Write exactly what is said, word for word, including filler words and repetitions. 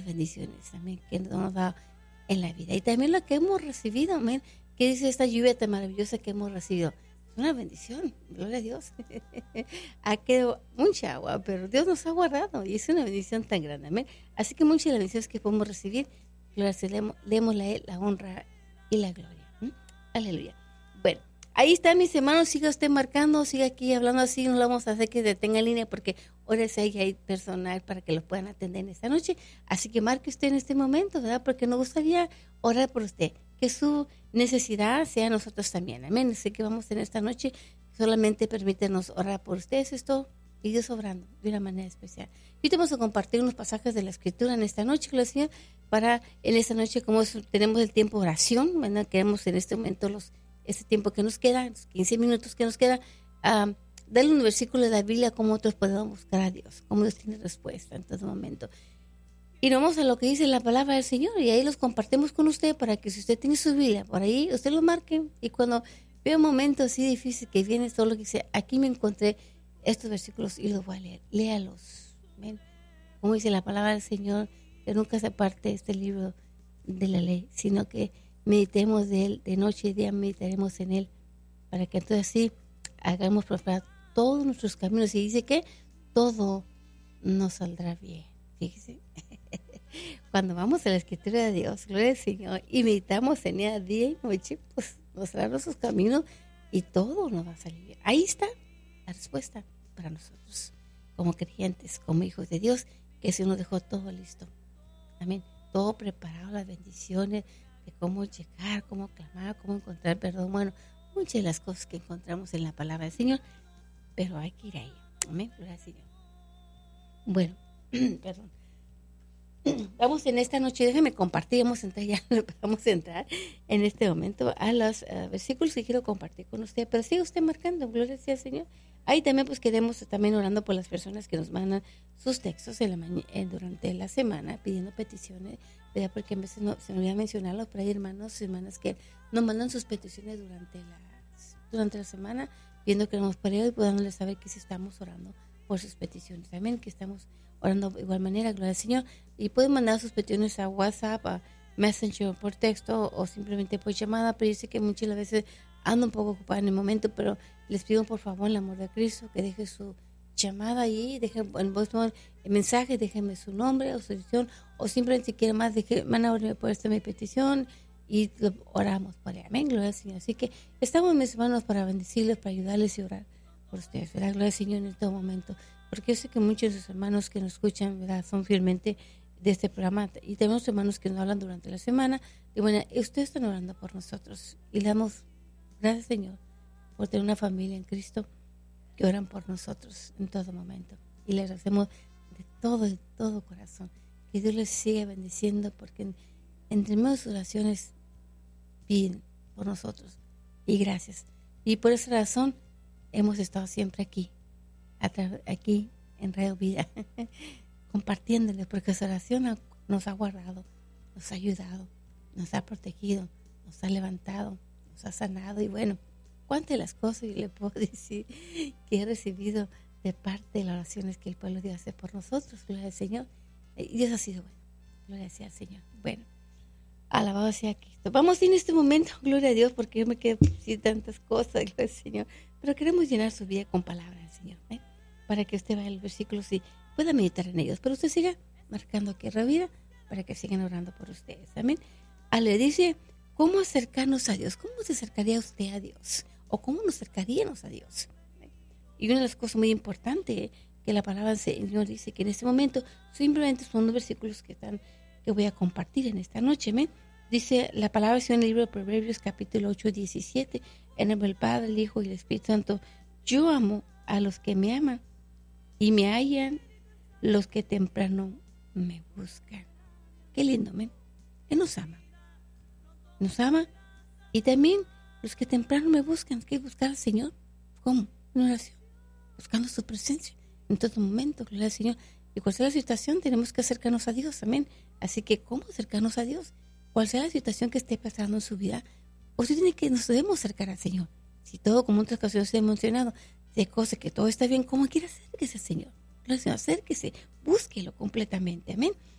las bendiciones, amén, que nos ha dado en la vida. Y también lo que hemos recibido, amén, que dice esta lluvia tan maravillosa que hemos recibido. Es una bendición, gloria a Dios. Ha quedado mucha agua, pero Dios nos ha guardado y es una bendición tan grande, amén. Así que muchas de las bendiciones que podemos recibir, gloria a Dios, le demos a Él la honra y la gloria. ¿Mm? Aleluya. Bueno, ahí está, mis hermanos, siga usted marcando, siga aquí hablando así, no lo vamos a hacer que detenga en línea porque ahora sí hay personal para que lo puedan atender en esta noche. Así que marque usted en este momento, ¿verdad? Porque nos gustaría orar por usted, que su necesidad sea nosotros también. Amén. Así que vamos en esta noche, solamente permítenos orar por ustedes, esto y Dios obrando de una manera especial. Y te vamos a compartir unos pasajes de la Escritura en esta noche, Señor, para en esta noche, como es, tenemos el tiempo de oración, ¿verdad? Queremos en este momento los ese tiempo que nos queda, los quince minutos que nos queda, uh, darle un versículo de la Biblia como otros podemos buscar a Dios, como Dios tiene respuesta en todo momento. Y nos vamos a lo que dice la palabra del Señor y ahí los compartimos con usted para que si usted tiene su Biblia por ahí, usted lo marque y cuando vea un momento así difícil que viene todo lo que dice, aquí me encontré estos versículos y los voy a leer, léalos. ¿Ven? Como dice la palabra del Señor, que nunca se aparte de este libro de la ley, sino que meditemos de él, de noche y día meditaremos en él, para que entonces así hagamos prosperar todos nuestros caminos. Y dice que todo nos saldrá bien. Fíjese, cuando vamos a la Escritura de Dios, gloria al Señor, y meditamos en ella día y noche, pues nos dará nuestros caminos y todo nos va a salir bien. Ahí está la respuesta para nosotros, como creyentes, como hijos de Dios, que el Señor nos dejó todo listo. Amén. Todo preparado, las bendiciones, de cómo llegar, cómo clamar, cómo encontrar perdón. Bueno, muchas de las cosas que encontramos en la palabra del Señor, pero hay que ir ahí. Amén, gloria al Señor. Bueno, perdón. Vamos en esta noche, déjeme compartir, vamos a entrar ya, vamos a entrar en este momento a los uh, versículos que quiero compartir con usted, pero siga usted marcando, gloria sea al Señor. Ahí también pues queremos también orando por las personas que nos mandan sus textos en la mañana, eh, durante la semana, pidiendo peticiones, ¿verdad? Porque a veces no, se me olvida mencionarlo, pero hay hermanos y hermanas que nos mandan sus peticiones durante la, durante la semana, viendo que nos pareo y podándoles saber que si estamos orando por sus peticiones. Amén, que estamos orando de igual manera, gloria al Señor. Y pueden mandar sus peticiones a WhatsApp, a Messenger, por texto o simplemente por llamada, pero yo sé que muchas veces ando un poco ocupada en el momento, pero les pido por favor, en el amor de Cristo, que deje su llamada ahí, dejen en voz el mensaje, déjenme su nombre o su dirección, o simplemente si quieren más, dejen, van a orarme por esta mi petición y lo oramos por ella. Amén, gloria al Señor. Así que estamos mis hermanos para bendecirles, para ayudarles y orar por ustedes, ¿verdad? Gloria al Señor en todo momento, porque yo sé que muchos de sus hermanos que nos escuchan, ¿verdad?, son fielmente de este programa, y tenemos hermanos que nos hablan durante la semana, y bueno, ustedes están orando por nosotros, y le damos gracias, Señor, por tener una familia en Cristo que oran por nosotros en todo momento, y le agradecemos de todo, de todo corazón, que Dios les siga bendiciendo, porque en, entre medio de sus oraciones piden por nosotros, y gracias, y por esa razón hemos estado siempre aquí, aquí en Radio Vida, compartiéndoles, porque su oración nos ha guardado, nos ha ayudado, nos ha protegido, nos ha levantado, nos ha sanado, y bueno, cuántas de las cosas yo le puedo decir que he recibido de parte de las oraciones que el pueblo de Dios hace por nosotros, gloria al Señor, y Dios ha sido bueno, gloria sea al Señor. Bueno, alabado sea Cristo. Vamos en este momento, gloria a Dios, porque yo me quedo sin tantas cosas, gloria al Señor, pero queremos llenar su vida con palabras del Señor, ¿eh? Para que usted vaya a los versículos y pueda meditar en ellos, pero usted siga marcando aquí en vida para que sigan orando por ustedes. Amén. Ah, le dice, ¿cómo acercarnos a Dios? ¿Cómo se acercaría usted a Dios? ¿O cómo nos acercaríamos a Dios? Y una de las cosas muy importantes que la palabra del Señor dice que en este momento simplemente son los versículos que están que voy a compartir en esta noche. Amén. Dice la palabra del Señor en el libro de Proverbios capítulo ocho, diecisiete, en el nombre del Padre, el Hijo y el Espíritu Santo. Yo amo a los que me aman y me hallan los que temprano me buscan. Qué lindo, amén. Él nos ama. Nos ama. Y también los que temprano me buscan. ¿Qué buscar al Señor? ¿Cómo? En oración. Buscando su presencia en todo momento. Gloria al Señor. Y cual sea la situación, tenemos que acercarnos a Dios. Amén. Así que, ¿cómo acercarnos a Dios? Cual sea la situación que esté pasando en su vida, usted tiene que nos debemos acercar al Señor. Si todo, como en otras ocasiones se ha mencionado, de cosas que todo está bien, ¿cómo quiere acérquese al Señor? Señor, acérquese, búsquelo completamente, amén.